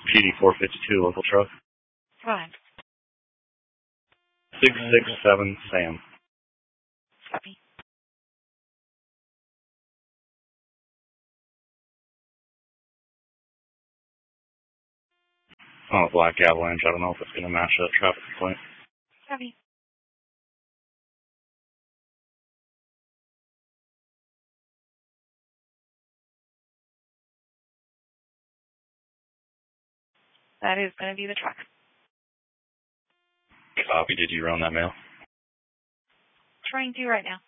PD 452, local truck. Fine. 667 Sam. Copy. On a black Avalanche. I don't know if it's going to match that traffic complaint. Copy. That is going to be the truck. Copy. Did you run that mail? Trying to right now.